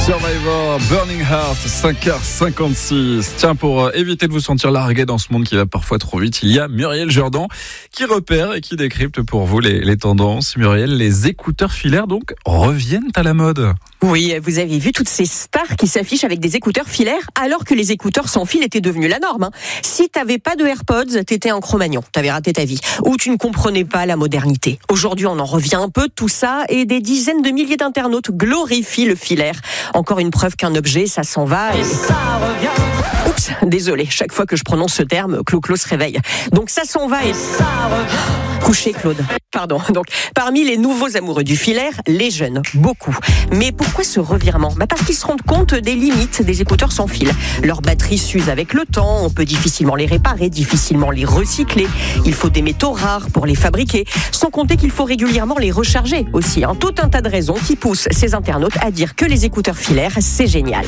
Survivor, Burning Heart, 5h56. Tiens, pour éviter de vous sentir largué dans ce monde qui va parfois trop vite, il y a Muriel Jourdan qui repère et qui décrypte pour vous les tendances. Muriel, les écouteurs filaires donc reviennent à la mode. Oui, vous avez vu toutes ces stars qui s'affichent avec des écouteurs filaires alors que les écouteurs sans fil étaient devenus la norme. Si t'avais pas de AirPods, t'étais un Cro-Magnon, t'avais raté ta vie. Ou tu ne comprenais pas la modernité. Aujourd'hui, on en revient un peu de tout ça et des dizaines de milliers d'internautes glorifient le filaire. Encore une preuve qu'un objet, ça s'en va et ça revient. Oups, désolé, chaque fois que je prononce ce terme, Clo-Clo se réveille. Donc ça s'en va et ça revient. Couché, Claude. Pardon. Donc, parmi les nouveaux amoureux du filaire, les jeunes, beaucoup. Mais pourquoi ce revirement ? Parce qu'ils se rendent compte des limites des écouteurs sans fil. Leur batterie s'use avec le temps, on peut difficilement les réparer, difficilement les recycler. Il faut des métaux rares pour les fabriquer, sans compter qu'il faut régulièrement les recharger aussi. Tout un tas de raisons qui poussent ces internautes à dire que les écouteurs filaires, c'est génial.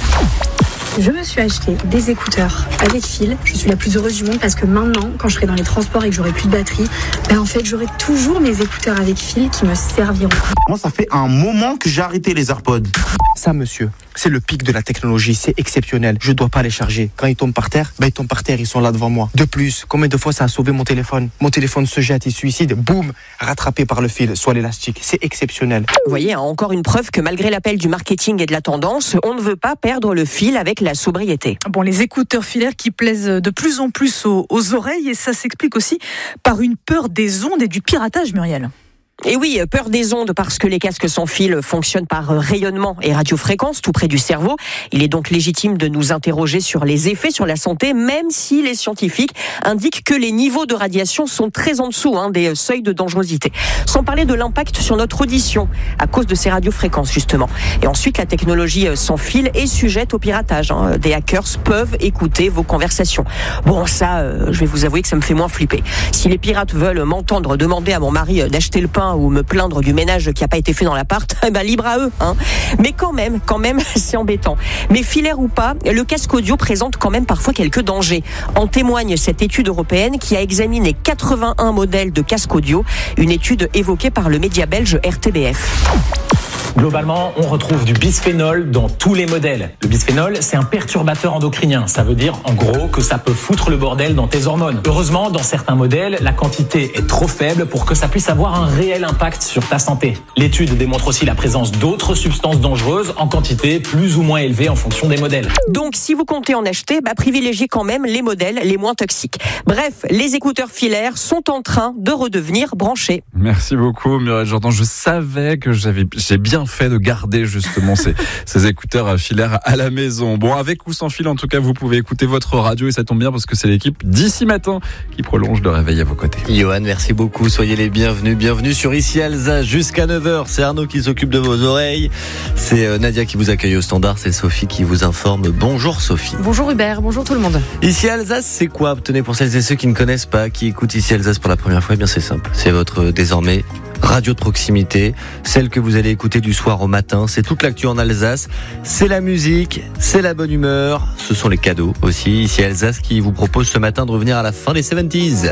Je me suis acheté des écouteurs avec fil. Je suis la plus heureuse du monde parce que maintenant, quand je serai dans les transports et que j'aurai plus de batterie, en fait, j'aurai toujours mes écouteurs avec fil qui me serviront. Moi, ça fait un moment que j'ai arrêté les AirPods. Ça, monsieur, c'est le pic de la technologie, c'est exceptionnel. Je dois pas les charger. Quand ils tombent par terre, ils tombent par terre, ils sont là devant moi. De plus, combien de fois ça a sauvé mon téléphone ? Mon téléphone se jette, il suicide, boum, rattrapé par le fil, soit l'élastique. C'est exceptionnel. Vous voyez, encore une preuve que malgré l'appel du marketing et de la tendance, on ne veut pas perdre le fil avec la sobriété. Bon, les écouteurs filaires qui plaisent de plus en plus aux oreilles, et ça s'explique aussi par une peur des ondes et du piratage, Muriel. Et oui, peur des ondes parce que les casques sans fil fonctionnent par rayonnement et radiofréquence tout près du cerveau. Il est donc légitime de nous interroger sur les effets sur la santé, même si les scientifiques indiquent que les niveaux de radiation sont très en dessous des seuils de dangerosité. Sans parler de l'impact sur notre audition à cause de ces radiofréquences justement. Et ensuite, la technologie sans fil est sujette au piratage. Des hackers peuvent écouter vos conversations. Bon, ça, je vais vous avouer que ça me fait moins flipper. Si les pirates veulent m'entendre demander à mon mari d'acheter le pain ou me plaindre du ménage qui n'a pas été fait dans l'appart, libre à eux. Mais quand même, c'est embêtant. Mais filaire ou pas, le casque audio présente quand même parfois quelques dangers. En témoigne cette étude européenne qui a examiné 81 modèles de casque audio, une étude évoquée par le média belge RTBF. Globalement, on retrouve du bisphénol dans tous les modèles. Le bisphénol, c'est un perturbateur endocrinien. Ça veut dire, en gros, que ça peut foutre le bordel dans tes hormones. Heureusement, dans certains modèles, la quantité est trop faible pour que ça puisse avoir un réel impact sur ta santé. L'étude démontre aussi la présence d'autres substances dangereuses en quantité plus ou moins élevée en fonction des modèles. Donc, si vous comptez en acheter, privilégiez quand même les modèles les moins toxiques. Bref, les écouteurs filaires sont en train de redevenir branchés. Merci beaucoup, Muriel Jourdan. Je savais que j'ai bien fait de garder justement ces écouteurs filaires à la maison. Bon, avec ou sans fil, en tout cas, vous pouvez écouter votre radio et ça tombe bien parce que c'est l'équipe d'ici matin qui prolonge le réveil à vos côtés. Johan, merci beaucoup. Soyez les bienvenus. Bienvenue sur Ici Alsace jusqu'à 9h. C'est Arnaud qui s'occupe de vos oreilles. C'est Nadia qui vous accueille au standard. C'est Sophie qui vous informe. Bonjour Sophie. Bonjour Hubert, bonjour tout le monde. Ici Alsace, c'est quoi ? Tenez, pour celles et ceux qui ne connaissent pas, qui écoutent Ici Alsace pour la première fois, bien c'est simple. C'est votre désormais radio de proximité, celle que vous allez écouter du soir au matin. C'est toute l'actu en Alsace, c'est la musique, c'est la bonne humeur, ce sont les cadeaux aussi. Ici Alsace qui vous propose ce matin de revenir à la fin des 70s.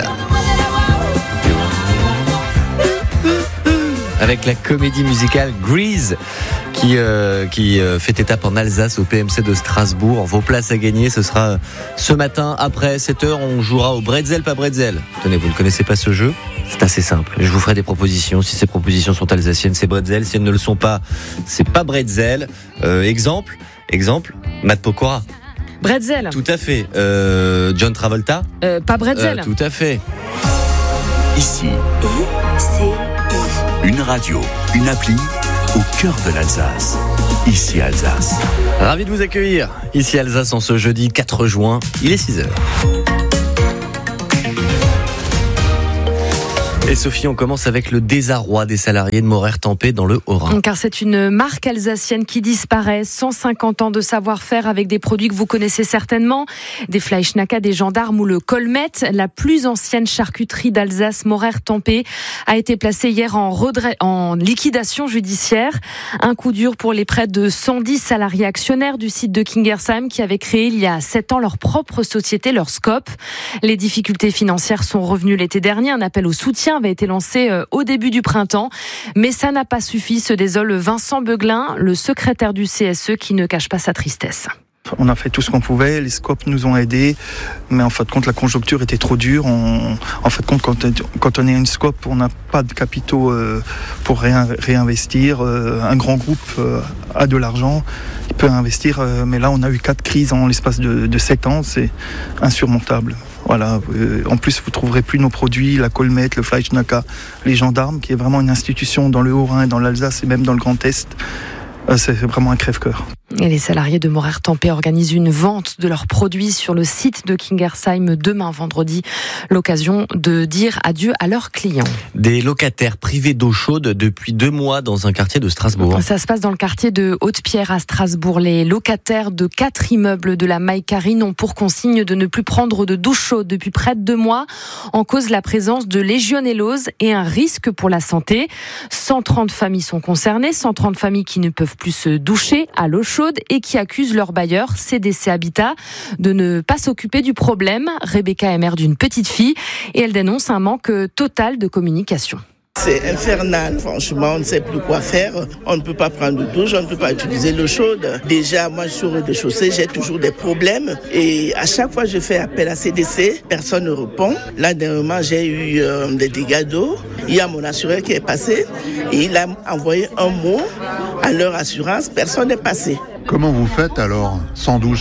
Avec la comédie musicale Grease qui fait étape en Alsace au PMC de Strasbourg. Vos places à gagner, ce sera ce matin après 7h. On jouera au Bretzel pas Bretzel. Tenez, vous ne connaissez pas ce jeu ? C'est assez simple. Je vous ferai des propositions. Si ces propositions sont alsaciennes, c'est Bretzel. Si elles ne le sont pas, c'est pas Bretzel. Exemple, Matt Pokora. Bretzel. Tout à fait. John Travolta. Pas Bretzel. Tout à fait. Ici, une radio, une appli au cœur de l'Alsace. Ici Alsace. Ravi de vous accueillir. Ici Alsace en ce jeudi 4 juin. Il est 6h. Et Sophie, on commence avec le désarroi des salariés de Morère-Tempé dans le Haut-Rhin. Car c'est une marque alsacienne qui disparaît. 150 ans de savoir-faire avec des produits que vous connaissez certainement. Des Fleischnacker, des gendarmes ou le Colmet. La plus ancienne charcuterie d'Alsace, Morère-Tempé, a été placée hier en liquidation judiciaire. Un coup dur pour les près de 110 salariés actionnaires du site de Kingersheim qui avaient créé il y a 7 ans leur propre société, leur Scope. Les difficultés financières sont revenues l'été dernier. Un appel au soutien soutien avait été lancé au début du printemps, mais ça n'a pas suffi, se désole Vincent Beuglin, le secrétaire du CSE, qui ne cache pas sa tristesse. On a fait tout ce qu'on pouvait, les scopes nous ont aidés, mais en fin de compte la conjoncture était trop dure. En fin de compte, quand on est une scope, on n'a pas de capitaux pour réinvestir. Un grand groupe a de l'argent, il peut investir, mais là on a eu 4 crises en l'espace de 7 ans, c'est insurmontable. Voilà. En plus, vous ne trouverez plus nos produits, la Colmette, le Fleischnacker, les gendarmes, qui est vraiment une institution dans le Haut-Rhin, dans l'Alsace et même dans le Grand Est. C'est vraiment un crève-cœur. Et les salariés de Morer Tempé organisent une vente de leurs produits sur le site de Kingersheim demain vendredi. L'occasion de dire adieu à leurs clients. Des locataires privés d'eau chaude depuis 2 mois dans un quartier de Strasbourg. Ça se passe dans le quartier de Haute-Pierre à Strasbourg. Les locataires de 4 immeubles de la Maïkarine ont pour consigne de ne plus prendre de douche chaude depuis près de 2 mois, en cause la présence de légionellose et un risque pour la santé. 130 familles sont concernées, 130 familles qui ne peuvent plus se doucher à l'eau chaude et qui accusent leur bailleur, CDC Habitat, de ne pas s'occuper du problème. Rebecca est mère d'une petite fille et elle dénonce un manque total de communication. C'est infernal, franchement, on ne sait plus quoi faire. On ne peut pas prendre de douche, on ne peut pas utiliser l'eau chaude. Déjà, moi, je suis au rez-de-chaussée, j'ai toujours des problèmes. Et à chaque fois que je fais appel à CDC, personne ne répond. Là, dernièrement, j'ai eu des dégâts d'eau. Il y a mon assureur qui est passé et il a envoyé un mot à leur assurance. Personne n'est passé. Comment vous faites alors, sans douche ?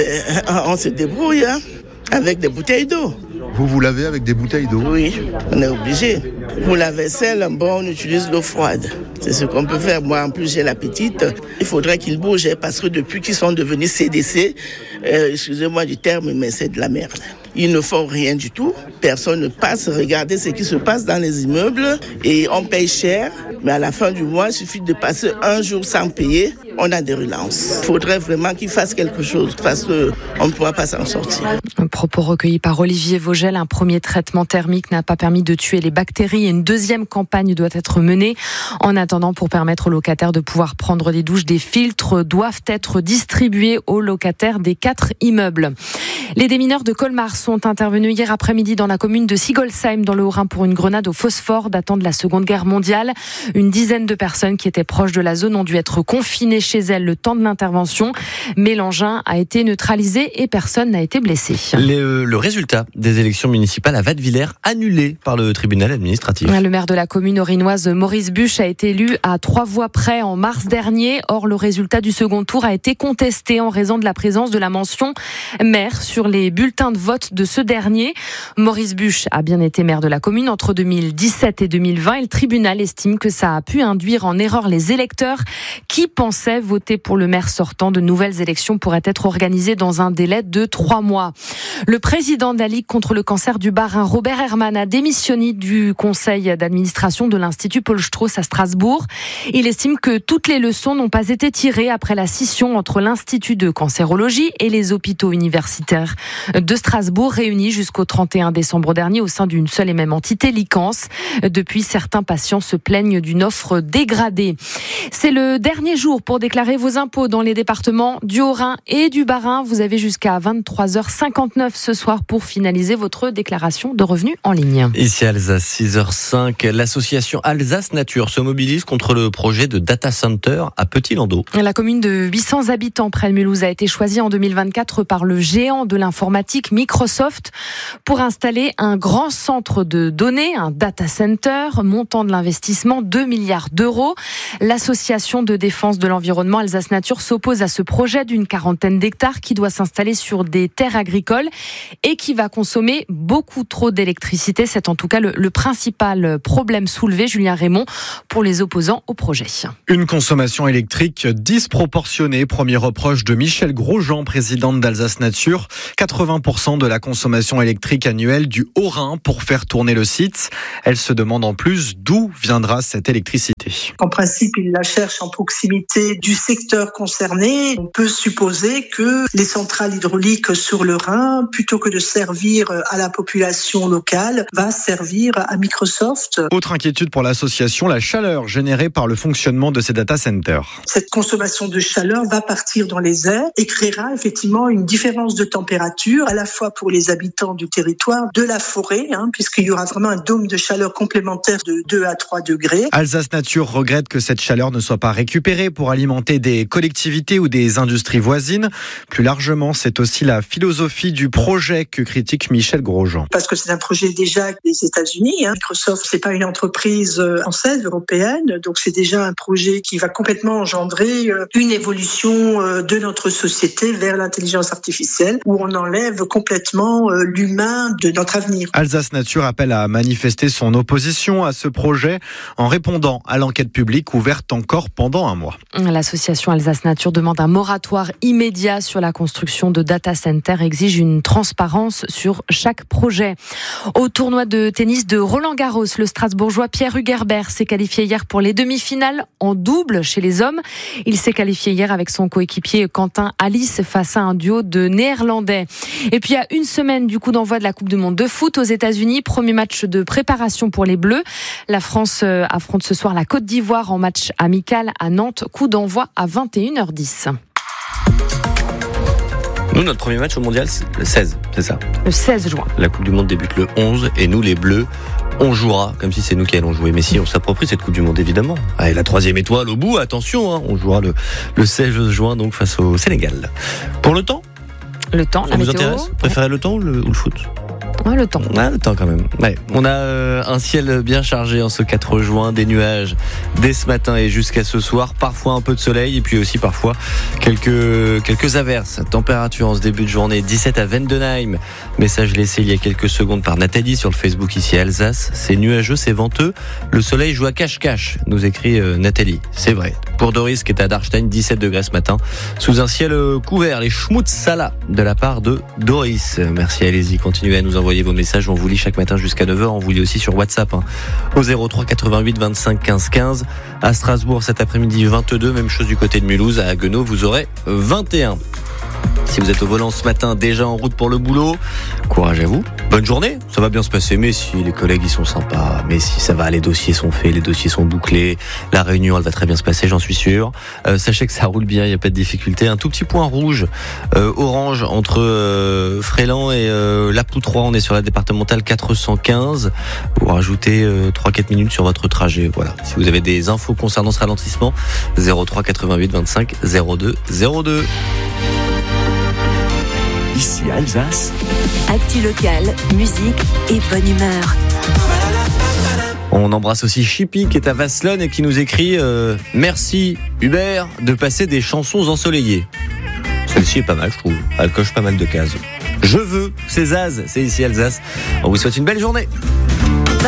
On se débrouille avec des bouteilles d'eau. Vous lavez avec des bouteilles d'eau ? Oui, on est obligé. Pour la vaisselle, on utilise l'eau froide. C'est ce qu'on peut faire. Moi, en plus, j'ai la petite. Il faudrait qu'ils bougent parce que depuis qu'ils sont devenus CDC, excusez-moi du terme, mais c'est de la merde. Ils ne font rien du tout. Personne ne passe. Regardez ce qui se passe dans les immeubles et on paye cher. Mais à la fin du mois, il suffit de passer un jour sans payer. On a des relances. Il faudrait vraiment qu'ils fassent quelque chose parce qu'on ne pourra pas s'en sortir. Un propos recueilli par Olivier Vogel. Un premier traitement thermique n'a pas permis de tuer les bactéries et une deuxième campagne doit être menée. En attendant, pour permettre aux locataires de pouvoir prendre des douches, des filtres doivent être distribués aux locataires des 4 immeubles. Les démineurs de Colmar sont intervenus hier après-midi dans la commune de Sigolsheim, dans le Haut-Rhin, pour une grenade au phosphore datant de la Seconde Guerre mondiale. Une dizaine de personnes qui étaient proches de la zone ont dû être confinées chez elles le temps de l'intervention. Mais l'engin a été neutralisé et personne n'a été blessé. Le résultat des élections municipales à Wattwiller annulé par le tribunal administratif. Le maire de la commune orinoise, Maurice Buch, a été élu à 3 voix près en mars dernier. Or, le résultat du second tour a été contesté en raison de la présence de la mention maire sur les bulletins de vote de ce dernier. Maurice Buch a bien été maire de la commune entre 2017 et 2020 et le tribunal estime que ça a pu induire en erreur les électeurs qui pensaient voter pour le maire sortant. De nouvelles élections pourraient être organisées dans un délai de 3 mois. Le président de la Ligue contre le cancer du Bas-Rhin, Robert Herrmann, a démissionné du conseil d'administration de l'Institut Paul Strauss à Strasbourg. Il estime que toutes les leçons n'ont pas été tirées après la scission entre l'Institut de cancérologie et les hôpitaux universitaires de Strasbourg, réunis jusqu'au 31 décembre dernier au sein d'une seule et même entité, l'ICANS. Depuis, certains patients se plaignent d'une offre dégradée. C'est le dernier jour pour déclarer vos impôts dans les départements du Haut-Rhin et du Bas-Rhin. Vous avez jusqu'à 23h59 ce soir pour finaliser votre déclaration de revenus en ligne. Ici Alsace, 6h05, l'association Alsace Nature se mobilise contre le projet de data center à Petit-Landau. La commune de 800 habitants près de Mulhouse a été choisie en 2024 par le géant de l'informatique Microsoft pour installer un grand centre de données, un data center, montant de l'investissement 2 milliards d'euros. L'association de défense de l'environnement Alsace Nature s'oppose à ce projet d'une 40aine d'hectares qui doit s'installer sur des terres agricoles et qui va consommer beaucoup trop d'électricité. C'est en tout cas le principal problème soulevé, Julien Raymond, pour les opposants au projet. Une consommation électrique disproportionnée, premier reproche de Michel Grosjean, présidente d'Alsace Nature. 80% de la consommation électrique annuelle du Haut-Rhin pour faire tourner le site. Elle se demande en plus d'où viendra cette électricité. En principe, il la cherche en proximité du secteur concerné. On peut supposer que les centrales hydrauliques sur le Rhin, plutôt que de servir à la population locale, va servir à Microsoft. Autre inquiétude pour l'association, la chaleur générée par le fonctionnement de ces data centers. Cette consommation de chaleur va partir dans les airs et créera effectivement une différence de température température, à la fois pour les habitants du territoire, de la forêt, puisqu'il y aura vraiment un dôme de chaleur complémentaire de 2 à 3 degrés. Alsace Nature regrette que cette chaleur ne soit pas récupérée pour alimenter des collectivités ou des industries voisines. Plus largement, c'est aussi la philosophie du projet que critique Michel Grosjean. Parce que c'est un projet déjà des États-Unis. Microsoft, c'est pas une entreprise française, européenne, donc c'est déjà un projet qui va complètement engendrer une évolution de notre société vers l'intelligence artificielle, où on enlève complètement l'humain de notre avenir. Alsace Nature appelle à manifester son opposition à ce projet en répondant à l'enquête publique ouverte encore pendant un mois. L'association Alsace Nature demande un moratoire immédiat sur la construction de data centers et exige une transparence sur chaque projet. Au tournoi de tennis de Roland-Garros, le Strasbourgeois Pierre Hugerbert s'est qualifié hier pour les demi-finales en double chez les hommes. Il s'est qualifié hier avec son coéquipier Quentin Alice face à un duo de Néerlandais. Et puis, il y a une semaine du coup d'envoi de la Coupe du Monde de foot aux États-Unis. Premier match de préparation pour les Bleus. La France affronte ce soir la Côte d'Ivoire en match amical à Nantes. Coup d'envoi à 21h10. Nous, notre premier match au mondial, c'est le 16, c'est ça ? Le 16 juin. La Coupe du Monde débute le 11 et nous, les Bleus, on jouera comme si c'est nous qui allons jouer. Mais si on s'approprie cette Coupe du Monde, évidemment. Et la 3e étoile au bout, attention, on jouera le 16 juin donc face au Sénégal. Pour le temps ? Le temps, la météo. météo. Vous intéresse ? Préférez le temps ou le foot ? Ouais, le temps. Ah, le temps quand même. Ouais. On a un ciel bien chargé en ce 4 juin, des nuages dès ce matin et jusqu'à ce soir, parfois un peu de soleil et puis aussi parfois quelques averses. Température en ce début de journée, 17 à Vendenheim. Message laissé il y a quelques secondes par Nathalie sur le Facebook ici à Alsace. C'est nuageux, c'est venteux. Le soleil joue à cache-cache, nous écrit Nathalie. C'est vrai. Pour Doris qui est à Darstein, 17 degrés ce matin, sous un ciel couvert, les schmutz-salas de la part de Doris. Merci, allez-y, continuez à nous envoyer vos messages, on vous lit chaque matin jusqu'à 9h, on vous lit aussi sur WhatsApp au 03 88 25 15 15. À Strasbourg cet après-midi 22, même chose du côté de Mulhouse. À Haguenau vous aurez 21. Si vous êtes au volant ce matin, déjà en route pour le boulot, courage à vous. Bonne journée, ça va bien se passer. Mais si les collègues ils sont sympas, mais si ça va, les dossiers sont faits, les dossiers sont bouclés, la réunion elle va très bien se passer, j'en suis sûr. Sachez que ça roule bien, il n'y a pas de difficulté. Un tout petit point rouge, orange entre Fréland et La Pou 3, on est sur la départementale 415. Vous rajoutez 3-4 minutes sur votre trajet. Voilà. Si vous avez des infos concernant ce ralentissement, 03 88 25 02 02. Ici Alsace. Actu local, musique et bonne humeur. On embrasse aussi Chippy qui est à Vasselonne et qui nous écrit merci Hubert de passer des chansons ensoleillées. Celle-ci est pas mal, je trouve. Elle coche pas mal de cases. Je veux, c'est Zaz, c'est ici Alsace. On vous souhaite une belle journée.